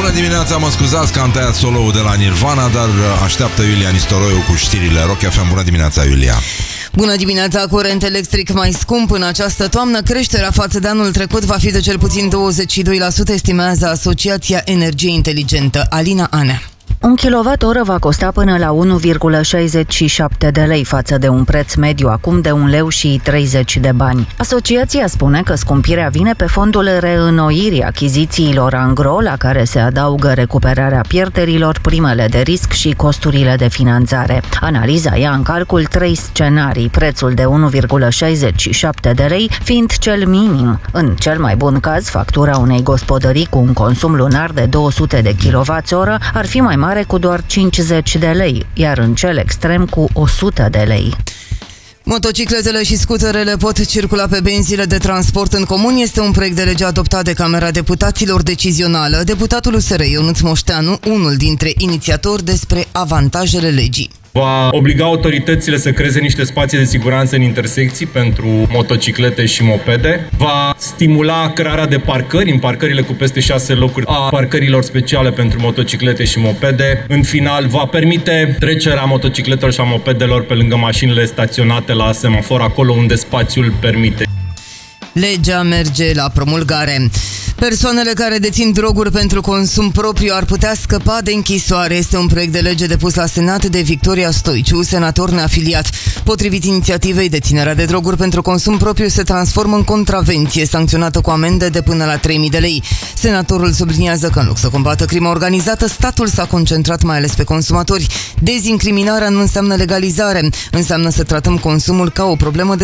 Bună dimineața, mă scuzați că am tăiat solo-ul de la Nirvana, dar așteaptă Iulia Nistoroiu cu știrile Rock FM. Bună dimineața, Iulia! Bună dimineața! Curent electric mai scump în această toamnă. Creșterea față de anul trecut va fi de cel puțin 22%, estimează Asociația Energie Inteligentă. Alina Anea. 1 kWh va costa până la 1,67 de lei față de un preț mediu acum de 1 leu și 30 de bani. Asociația spune că scumpirea vine pe fondul reînnoirii achizițiilor angro, la care se adaugă recuperarea pierderilor, primele de risc și costurile de finanțare. Analiza ia în calcul 3 scenarii, prețul de 1,67 de lei fiind cel minim. În cel mai bun caz, factura unei gospodării cu un consum lunar de 200 de kWh ar fi mai mare cu doar 50 de lei, iar în cel extrem cu 100 de lei. Motocicletele și scuterele pot circula pe benzile de transport în comun. Este un proiect de lege adoptat de Camera Deputaților Decizională. Deputatul USR Ionuț Moșteanu, unul dintre inițiatori despre avantajele legii. Va obliga autoritățile să creeze niște spații de siguranță în intersecții pentru motociclete și mopede. Va stimula crearea de parcări în parcările cu peste 6 locuri a parcărilor speciale pentru motociclete și mopede. În final, va permite trecerea motocicletelor și a mopedelor pe lângă mașinile staționate la semafor, acolo unde spațiul permite. Legea merge la promulgare. Persoanele care dețin droguri pentru consum propriu ar putea scăpa de închisoare. Este un proiect de lege depus la Senat de Victoria Stoiciu, senator neafiliat. Potrivit inițiativei, deținerea de droguri pentru consum propriu se transformă în contravenție, sancționată cu amende de până la 3.000 de lei. Senatorul subliniază că în loc să combată crima organizată, statul s-a concentrat mai ales pe consumatori. Dezincriminarea nu înseamnă legalizare, înseamnă să tratăm consumul ca o problemă de